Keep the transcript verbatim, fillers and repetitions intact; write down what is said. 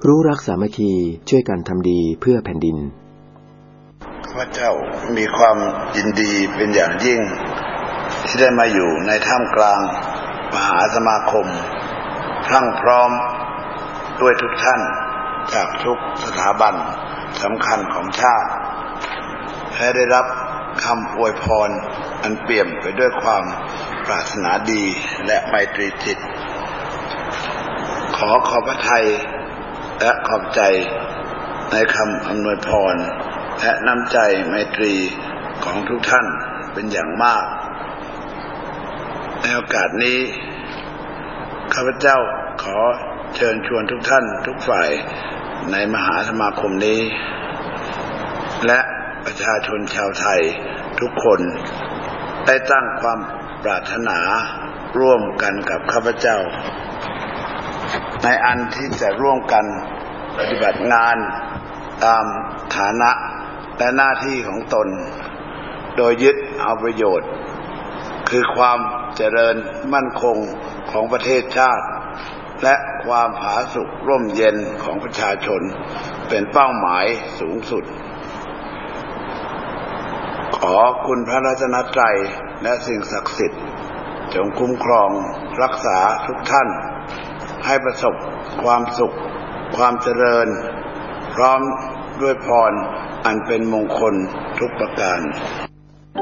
รู้รักสามัคคีช่วยกันทำดีเพื่อแผ่นดินข้าพเจ้ามีความยินดีเป็นอย่างยิ่งที่ได้มาอยู่ในท่ามกลางมหาสมาคมพรั่งพร้อมด้วยทุกท่านจากทุกสถาบันสำคัญของชาติและได้รับคำอวยพรอันเปี่ยมไปด้วยความปรารถนาดีและไมตรีจิตขอขอบพระทัยและขอบใจในคำอำนวยพรและน้ำใจไมตรีของทุกท่านเป็นอย่างมากในโอกาสนี้ข้าพเจ้าขอเชิญชวนทุกท่านทุกฝ่ายในมหาสมาคมนี้และประชาชนชาวไทยทุกคนได้ตั้งความปรารถนาร่วมกันกับข้าพเจ้าในอันที่จะร่วมกันปฏิบัติงานตามฐานะและหน้าที่ของตนโดยยึดเอาประโยชน์คือความเจริญมั่นคงของประเทศชาติและความผาสุกร่มเย็นของประชาชนเป็นเป้าหมายสูงสุดขอคุณพระรัตนตรัยและสิ่งศักดิ์สิทธิ์จงคุ้มครองรักษาทุกท่านให้ประสบความสุขความเจริญพร้อมด้วยพรอันเป็นมงคลทุกประการ